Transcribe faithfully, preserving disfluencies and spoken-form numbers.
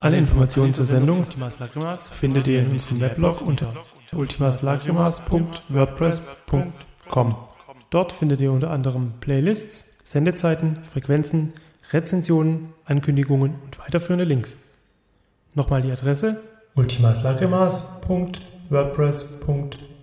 Alle Informationen zur Sendung findet ihr in unserem Weblog unter ultimaslacrimas punkt wordpress punkt com. Dort findet ihr unter anderem Playlists, Sendezeiten, Frequenzen, Rezensionen, Ankündigungen und weiterführende Links. Nochmal die Adresse ultimaslacrimas punkt wordpress punkt com.